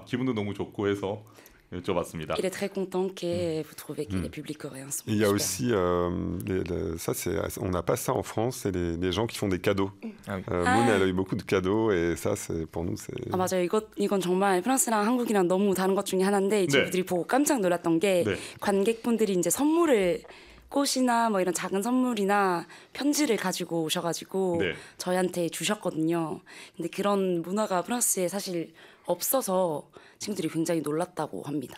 기분도 너무 좋고 해서 여쭤봤습니다. Il est très content que vous trouvez que les publics coréens sont Il y a super. aussi, ça on n'a pas ça en France, c'est les gens qui font des cadeaux. Ah oui. Moon, elle a eu beaucoup de cadeaux et ça, pour nous, c'est... 아, 맞아요. 이건 정말 프랑스랑 한국이랑 너무 다른 것 중에 하나인데 이 친구들이 보고 깜짝 놀랐던 게 네. 관객분들이 이제 선물을 꽃이나 뭐 이런 작은 선물이나 편지를 가지고 오셔가지고 네. 저희한테 주셨거든요. 근데 그런 문화가 프랑스에 사실 없어서 친구들이 굉장히 놀랐다고 합니다.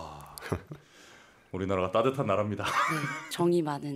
우리나라가 따뜻한 나라입니다. 네, 정이 많은.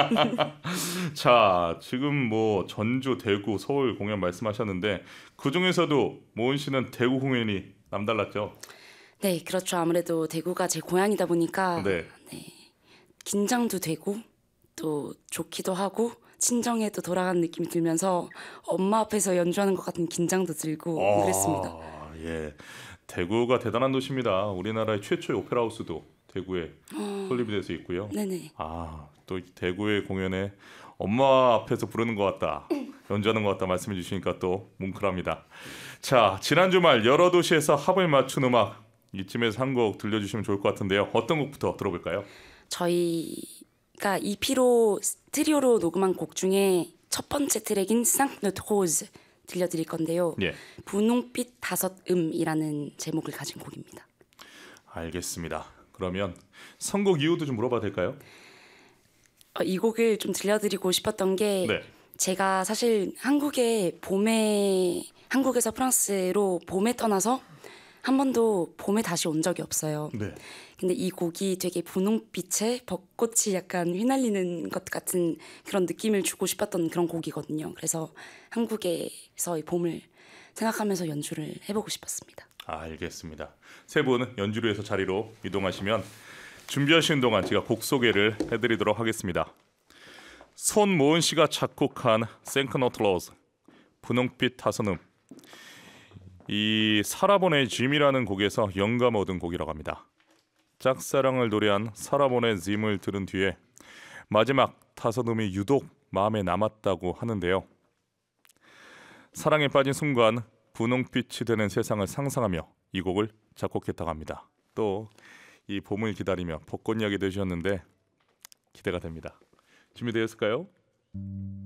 자, 지금 뭐 전주, 대구, 서울 공연 말씀하셨는데 그 중에서도 모은 씨는 대구 공연이 남달랐죠? 네, 그렇죠. 아무래도 대구가 제 고향이다 보니까 네. 긴장도 되고 또 좋기도 하고 친정에 또 돌아가는 느낌이 들면서 엄마 앞에서 연주하는 것 같은 긴장도 들고 그랬습니다. 예, 대구가 대단한 도시입니다. 우리나라의 최초의 오페라 하우스도 대구에 설립이 돼서 있고요. 네네. 또 대구의 공연에 엄마 앞에서 부르는 것 같다, 연주하는 것 같다 말씀해 주시니까 또 뭉클합니다. 자, 지난 주말 여러 도시에서 합을 맞춘 음악 이쯤에서 한 곡 들려주시면 좋을 것 같은데요. 어떤 곡부터 들어볼까요? 저희가 EP로 스트리오로 녹음한 곡 중에 첫 번째 트랙인 쌍노트로즈 들려드릴 건데요. 예, 분홍빛 다섯 음이라는 제목을 가진 곡입니다. 알겠습니다. 그러면 선곡 이유도 좀 물어봐도 될까요? 이 곡을 좀 들려드리고 싶었던 게 네. 제가 사실 한국에서 프랑스로 봄에 떠나서 한 번도 봄에 다시 온 적이 없어요. 네. 근데 이 곡이 되게 분홍빛에 벚꽃이 약간 휘날리는 것 같은 그런 느낌을 주고 싶었던 그런 곡이거든요. 그래서 한국에서의 봄을 생각하면서 연주를 해보고 싶었습니다. 알겠습니다. 세 분 연주로에서 자리로 이동하시면 준비하시는 동안 제가 곡 소개를 해드리도록 하겠습니다. 손모은 씨가 작곡한 생크노트로즈 분홍빛 다섯음, 이 사라본의 짐이라는 곡에서 영감 얻은 곡이라고 합니다. 짝사랑을 노래한 사라본의 짐을 들은 뒤에 마지막 다섯음이 유독 마음에 남았다고 하는데요. 사랑에 빠진 순간 분홍빛이 되는 세상을 상상하며 이 곡을 작곡했다고 합니다. 또 이 봄을 기다리며 벚꽃 이야기 되셨는데 기대가 됩니다. 준비되었을까요?